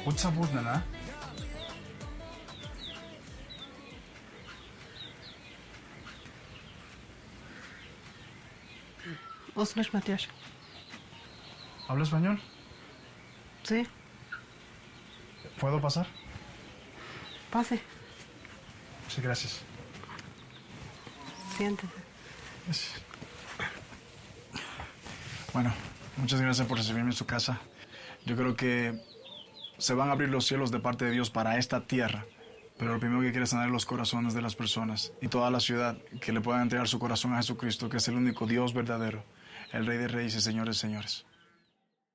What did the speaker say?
What's up, Nana? Услышь, Матюш. ¿Habla español? Sí, ¿Puedo pasar? pase, Sí, gracias. siéntese. Gracias. Bueno, muchas gracias por recibirme en su casa. Yo creo que se van a abrir los cielos de parte de Dios para esta tierra. Pero lo primero que quiere es sanar los corazones de las personas y toda la ciudad, que le puedan entregar su corazón a Jesucristo, que es el único Dios verdadero, el Rey de Reyes y Señores de Señores.